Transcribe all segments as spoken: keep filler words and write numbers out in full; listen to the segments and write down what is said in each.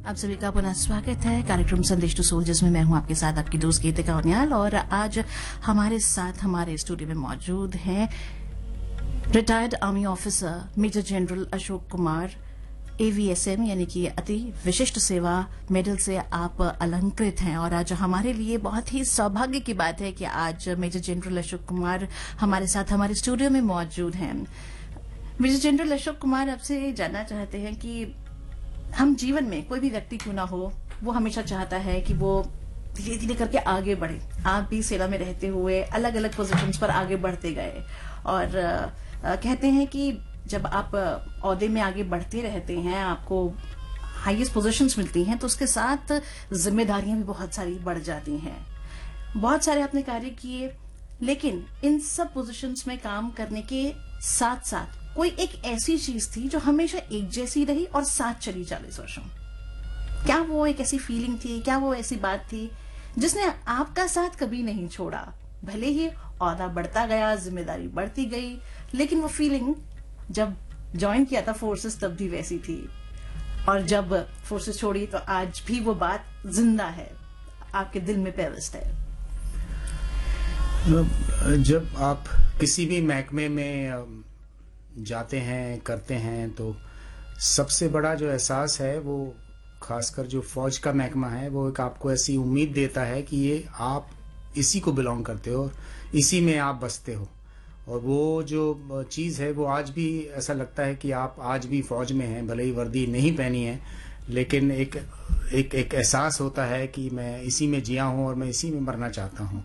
आप सभी का पुनः स्वागत है कार्यक्रम संदेश टू सोल्जर्स में। मैं हूं आपके साथ आपकी दोस्त गीतिका उनियाल और आज हमारे साथ हमारे स्टूडियो में मौजूद हैं retired army officer major general Ashok Kumar, AVSM यानी कि अति विशिष्ट सेवा मेडल से आप अलंकृत हैं। और आज हमारे लिए बहुत ही सौभाग्य की बात है कि आज मेजर जनरल अशोक कुमार हमारे साथ हमारे स्टूडियो में मौजूद हैं। मेजर जनरल अशोक कुमार आपसे जानना चाहते हैं कि हम जीवन में कोई भी व्यक्ति क्यों ना हो, वो हमेशा चाहता है कि वो धीरे धीरे करके आगे बढ़े। आप भी सेना में रहते हुए अलग अलग पोजीशंस पर आगे बढ़ते गए और आ, कहते हैं कि जब आप ओहदे में आगे बढ़ते रहते हैं, आपको हाईएस्ट पोजीशंस मिलती हैं, तो उसके साथ जिम्मेदारियां भी बहुत सारी बढ़ जाती हैं। बहुत सारे आपने कार्य किए, लेकिन इन सब पोजीशंस में काम करने के साथ साथ कोई एक ऐसी चीज थी जो हमेशा एक जैसी रही और साथ चली चालीस वर्षों। क्या वो एक ऐसी फीलिंग थी, क्या वो ऐसी बात थी जिसने आपका साथ कभी नहीं छोड़ा? भले ही ओहदा बढ़ता गया, जिम्मेदारी बढ़ती गई, लेकिन वो फीलिंग जब ज्वाइन किया था फोर्सेस तब भी वैसी थी, और जब फोर्सेस छोड़ी तो आज भी वो बात जिंदा है, आपके दिल में पेवस्त है। जब आप किसी भी महकमे में जाते हैं, करते हैं, तो सबसे बड़ा जो एहसास है वो खासकर जो फौज का महकमा है, वो एक आपको ऐसी उम्मीद देता है कि ये आप इसी को बिलोंग करते हो, इसी में आप बसते हो। और वो जो चीज़ है वो आज भी ऐसा लगता है कि आप आज भी फौज में हैं, भले ही वर्दी नहीं पहनी है, लेकिन एक एक एक एहसास होता है कि मैं इसी में जिया हूँ और मैं इसी में मरना चाहता हूँ।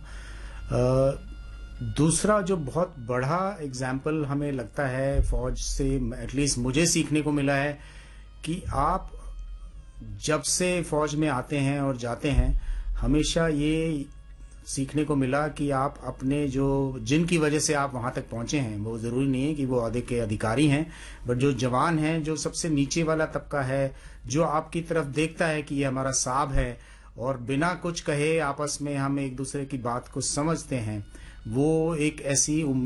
दूसरा जो बहुत बड़ा एग्जाम्पल हमें लगता है फौज से, एटलीस्ट मुझे सीखने को मिला है कि आप जब से फौज में आते हैं और जाते हैं, हमेशा ये सीखने को मिला कि आप अपने जो जिनकी वजह से आप वहां तक पहुंचे हैं, वो जरूरी नहीं है कि वो ओहदे के अधिकारी हैं, बट जो जवान हैं, जो सबसे नीचे वाला तबका है, जो आपकी तरफ देखता है कि ये हमारा साहब है और बिना कुछ कहे आपस में हम एक दूसरे की बात को समझते हैं, वो एक ऐसी उम्मीद